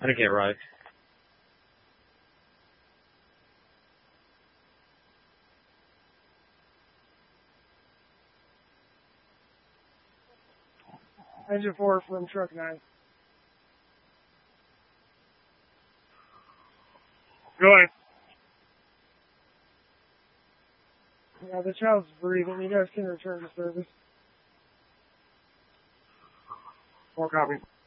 I didn't get it right. Engine 4 from truck 9. Go ahead. Yeah, the child's breathing. You guys can return to service. 4 copy.